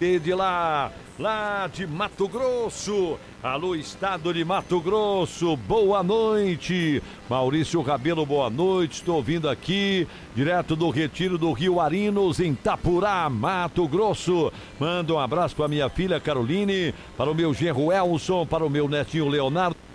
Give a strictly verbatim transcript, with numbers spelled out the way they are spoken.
de lá, lá de Mato Grosso. Alô, estado de Mato Grosso, boa noite. Maurício Rabelo, boa noite. Estou vindo aqui, direto do Retiro do Rio Arinos, em Itapurá, Mato Grosso. Manda um abraço para minha filha Caroline, para o meu genro Elson, para o meu netinho Leonardo.